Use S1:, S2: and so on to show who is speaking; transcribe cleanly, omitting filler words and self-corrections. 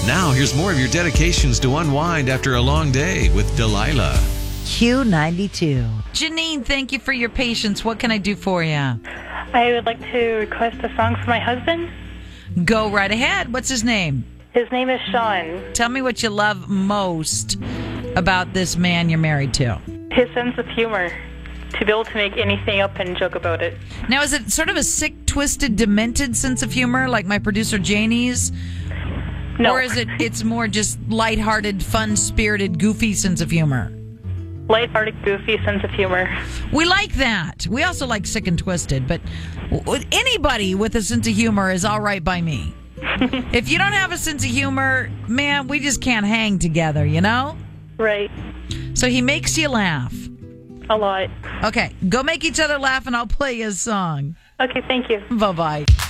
S1: Now, here's more of your dedications to unwind after a long day with Delilah.
S2: Q92.
S3: Janine, thank you for your patience. What can I do for you?
S4: I would like to request a song for my husband.
S3: Go right ahead. What's his name?
S4: His name is Sean.
S3: Tell me what you love most about this man you're married to.
S4: His sense of humor. To be able to make anything up and joke about it.
S3: Now, is it sort of a sick, twisted, demented sense of humor like my producer Janie's?
S4: No.
S3: Or is it's more just lighthearted, fun-spirited, goofy sense of humor?
S4: Lighthearted, goofy sense of humor.
S3: We like that. We also like sick and twisted, but anybody with a sense of humor is all right by me. If you don't have a sense of humor, man, we just can't hang together, you know?
S4: Right.
S3: So he makes you laugh.
S4: A lot.
S3: Okay, go make each other laugh and I'll play his song.
S4: Okay, thank you.
S3: Bye-bye.